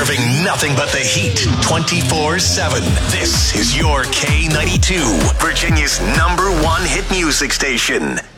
Serving nothing but the heat 24/7. This is your K92, Virginia's #1 hit music station.